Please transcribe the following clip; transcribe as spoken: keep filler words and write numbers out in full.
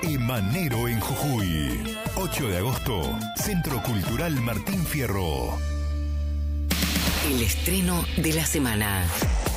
Emanero en Jujuy. ocho de agosto, Centro Cultural Martín Fierro. El estreno de la semana.